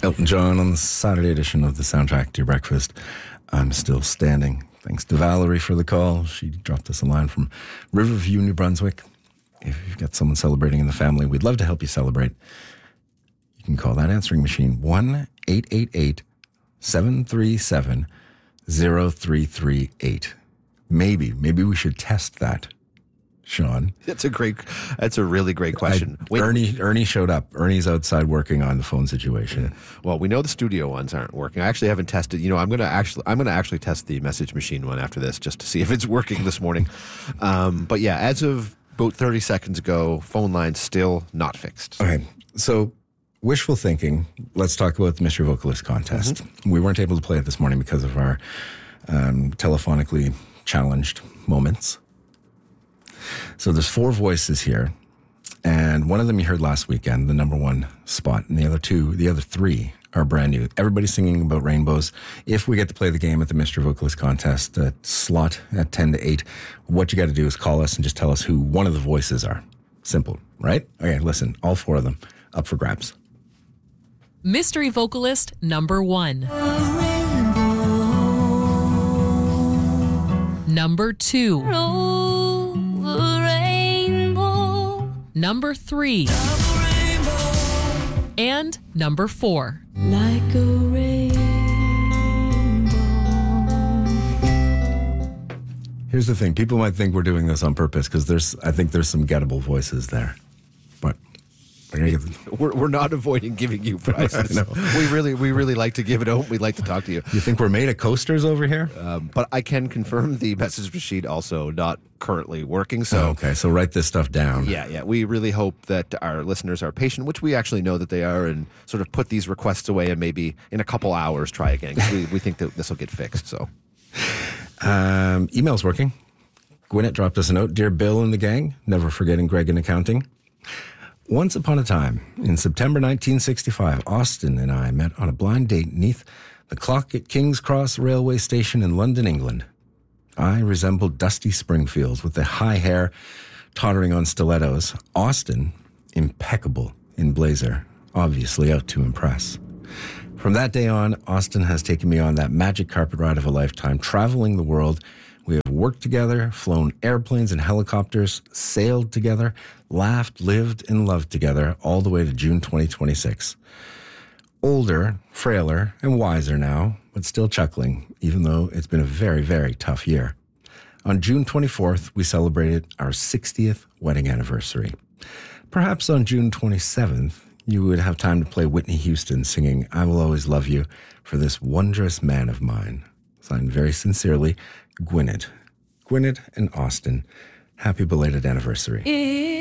Elton John on the Saturday edition of the Soundtrack to Your Breakfast. I'm still standing. Thanks to Valerie for the call. She dropped us a line from Riverview, New Brunswick. If you've got someone celebrating in the family, we'd love to help you celebrate. You can call that answering machine 1-888-737-0338. Maybe we should test that, Sean. That's a really great question. Ernie showed up. Ernie's outside working on the phone situation. Well, we know the studio ones aren't working. I actually haven't tested. I'm going to actually test the message machine one after this just to see if it's working this morning. But yeah, as of about 30 seconds ago, phone line still not fixed. Okay, so wishful thinking. Let's talk about the Mystery Vocalist contest. Mm-hmm. We weren't able to play it this morning because of our telephonically challenged moments. So there's 4 voices here, and one of them you heard last weekend, the number 1 spot, and the other 3 are brand new. Everybody's singing about rainbows. If we get to play the game at the Mystery Vocalist contest slot at 10 to 8, what you got to do is call us and just tell us who one of the voices are. Simple, right? Okay, listen, all 4 of them up for grabs. Mystery Vocalist number 1. Number 2. Number 3. And number 4. Like a rainbow. Here's the thing. People might think we're doing this on purpose because I think there's some gettable voices there. But we're not avoiding giving you prizes. We really like to give it out. We'd like to talk to you. You think we're made of coasters over here? But I can confirm the message machine also not currently working. So okay, so write this stuff down. Yeah. We really hope that our listeners are patient, which we actually know that they are, and sort of put these requests away and maybe in a couple hours try again. We think that this will get fixed. So email's working. Gwyneth dropped us a note. Dear Bill and the gang, never forgetting Greg in accounting. Once upon a time, in September 1965, Austin and I met on a blind date neath the clock at King's Cross Railway Station in London, England. I resembled Dusty Springfield with the high hair tottering on stilettos. Austin, impeccable in blazer, obviously out to impress. From that day on, Austin has taken me on that magic carpet ride of a lifetime, traveling the world. We have worked together, flown airplanes and helicopters, sailed together, laughed, lived, and loved together all the way to June 2026. Older, frailer, and wiser now, but still chuckling, even though it's been a very, very tough year. On June 24th, we celebrated our 60th wedding anniversary. Perhaps on June 27th, you would have time to play Whitney Houston singing I Will Always Love You for This Wondrous Man of Mine. Signed very sincerely, Gwyneth. Gwyneth and Austin, happy belated anniversary.